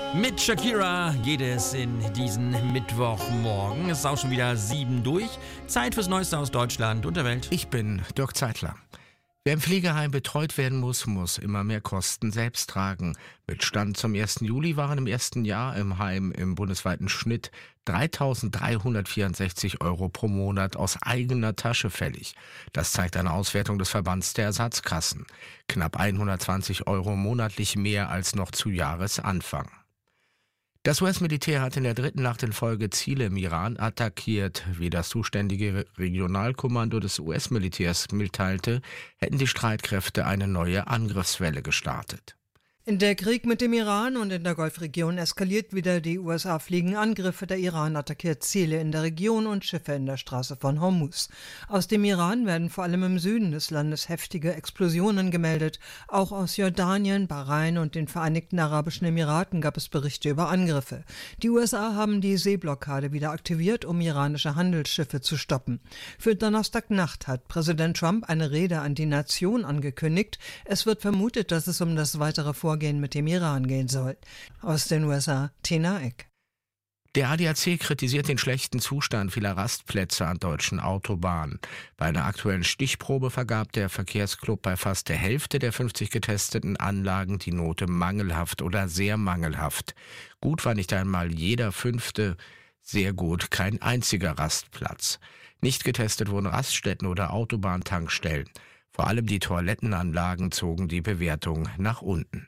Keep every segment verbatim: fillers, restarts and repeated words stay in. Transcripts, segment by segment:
Mit Shakira geht es in diesen Mittwochmorgen. Es ist auch schon wieder sieben durch. Zeit fürs Neueste aus Deutschland und der Welt. Ich bin Dirk Zeitler. Wer im Pflegeheim betreut werden muss, muss immer mehr Kosten selbst tragen. Mit Stand zum ersten Juli waren im ersten Jahr im Heim im bundesweiten Schnitt dreitausenddreihundertvierundsechzig Euro pro Monat aus eigener Tasche fällig. Das zeigt eine Auswertung des Verbands der Ersatzkassen. Knapp hundertzwanzig Euro monatlich mehr als noch zu Jahresanfang. Das U S-Militär hat in der dritten Nacht in Folge Ziele im Iran attackiert. Wie das zuständige Regionalkommando des U S-Militärs mitteilte, hätten die Streitkräfte eine neue Angriffswelle gestartet. Der Krieg mit dem Iran und in der Golfregion eskaliert wieder. Die U S A fliegen Angriffe, der Iran attackiert Ziele in der Region und Schiffe in der Straße von Hormuz. Aus dem Iran werden vor allem im Süden des Landes heftige Explosionen gemeldet. Auch aus Jordanien, Bahrain und den Vereinigten Arabischen Emiraten gab es Berichte über Angriffe. Die U S A haben die Seeblockade wieder aktiviert, um iranische Handelsschiffe zu stoppen. Für Donnerstagnacht hat Präsident Trump eine Rede an die Nation angekündigt. Es wird vermutet, dass es um das weitere Vorgehen mit dem Iran gehen soll. Aus den U S A, Tina Eck. Der A D A C kritisiert den schlechten Zustand vieler Rastplätze an deutschen Autobahnen. Bei einer aktuellen Stichprobe vergab der Verkehrsclub bei fast der Hälfte der fünfzig getesteten Anlagen die Note mangelhaft oder sehr mangelhaft. Gut war nicht einmal jeder fünfte, sehr gut kein einziger Rastplatz. Nicht getestet wurden Raststätten oder Autobahntankstellen. Vor allem die Toilettenanlagen zogen die Bewertung nach unten.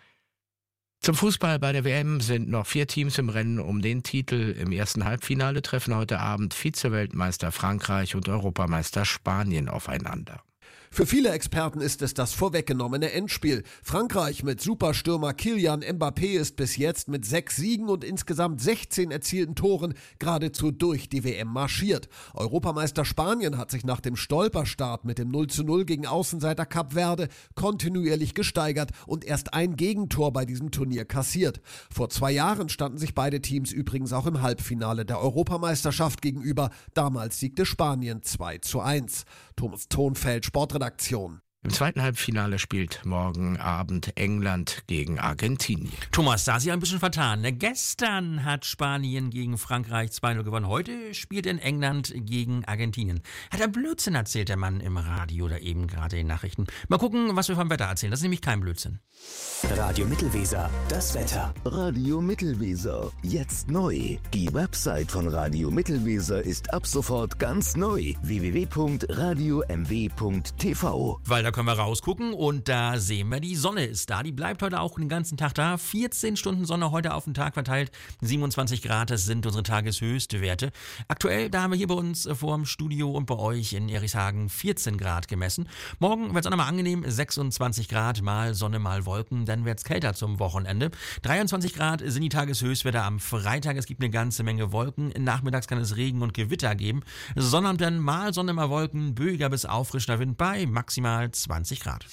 Zum Fußball bei der W M sind noch vier Teams im Rennen um den Titel. Im ersten Halbfinale treffen heute Abend Vize-Weltmeister Frankreich und Europameister Spanien aufeinander. Für viele Experten ist es das vorweggenommene Endspiel. Frankreich mit Superstürmer Kylian Mbappé ist bis jetzt mit sechs Siegen und insgesamt sechzehn erzielten Toren geradezu durch die W M marschiert. Europameister Spanien hat sich nach dem Stolperstart mit dem null zu null gegen Außenseiter Kap Verde kontinuierlich gesteigert und erst ein Gegentor bei diesem Turnier kassiert. Vor zwei Jahren standen sich beide Teams übrigens auch im Halbfinale der Europameisterschaft gegenüber. Damals siegte Spanien zwei zu eins. Thomas Thonfeld, Sportredaktion. Im zweiten Halbfinale spielt morgen Abend England gegen Argentinien. Thomas, da ist ja ein bisschen vertan. Ne? Gestern hat Spanien gegen Frankreich zwei null gewonnen. Heute spielt in England gegen Argentinien. Hat er Blödsinn erzählt, der Mann im Radio oder eben gerade in Nachrichten. Mal gucken, was wir vom Wetter erzählen. Das ist nämlich kein Blödsinn. Radio Mittelweser, das Wetter. Radio Mittelweser, jetzt neu. Die Website von Radio Mittelweser ist ab sofort ganz neu. w w w punkt radio m w punkt t v. Weil da können wir rausgucken und da sehen wir, die Sonne ist da. Die bleibt heute auch den ganzen Tag da. vierzehn Stunden Sonne heute auf den Tag verteilt. siebenundzwanzig Grad, das sind unsere tageshöchste Werte. Aktuell, da haben wir hier bei uns vor dem Studio und bei euch in Erichshagen vierzehn Grad gemessen. Morgen wird es auch nochmal angenehm, sechsundzwanzig Grad, mal Sonne, mal Wolken. Dann wird es kälter zum Wochenende. dreiundzwanzig Grad sind die Tageshöchstwerte am Freitag. Es gibt eine ganze Menge Wolken. Nachmittags kann es Regen und Gewitter geben. Sonnabend dann mal Sonne, mal Wolken, böiger bis auffrischender Wind bei maximal zwanzig Grad.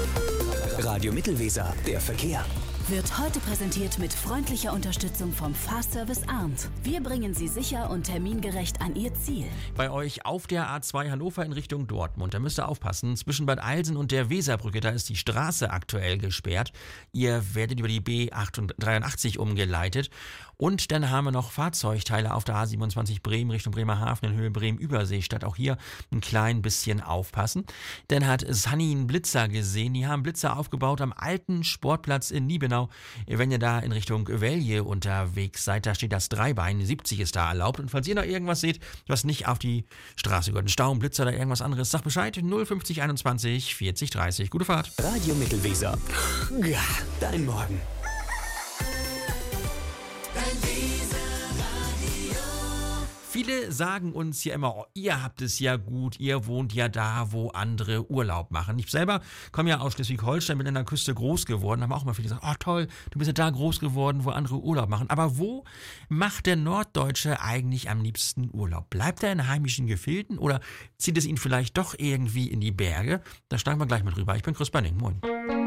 Radio Mittelweser, der Verkehr. Wird heute präsentiert mit freundlicher Unterstützung vom Fahrservice Arndt. Wir bringen Sie sicher und termingerecht an Ihr Ziel. Bei euch auf der A zwei Hannover in Richtung Dortmund, da müsst ihr aufpassen. Zwischen Bad Eilsen und der Weserbrücke, da ist die Straße aktuell gesperrt. Ihr werdet über die B dreiundachtzig umgeleitet. Und dann haben wir noch Fahrzeugteile auf der A siebenundzwanzig Bremen Richtung Bremerhaven in Höhe Bremen-Überseestadt. Auch hier ein klein bisschen aufpassen. Dann hat Sunny einen Blitzer gesehen. Die haben Blitzer aufgebaut am alten Sportplatz in Niebenau. Wenn ihr da in Richtung Wellje unterwegs seid, da steht das Dreibein, siebzig ist da erlaubt. Und falls ihr noch irgendwas seht, was nicht auf die Straße gehört, ein Stau, ein Blitzer oder irgendwas anderes, sagt Bescheid, null fünfzig einundzwanzig vierzig dreißig. Gute Fahrt. Radio Mittelweser. Ja, dein Morgen. Viele sagen uns ja immer, oh, ihr habt es ja gut, ihr wohnt ja da, wo andere Urlaub machen. Ich selber komme ja aus Schleswig-Holstein, bin an der Küste groß geworden, haben auch mal viele gesagt, oh toll, du bist ja da groß geworden, wo andere Urlaub machen. Aber wo macht der Norddeutsche eigentlich am liebsten Urlaub? Bleibt er in heimischen Gefilden oder zieht es ihn vielleicht doch irgendwie in die Berge? Da steigen wir gleich mal drüber. Ich bin Chris Banning, moin.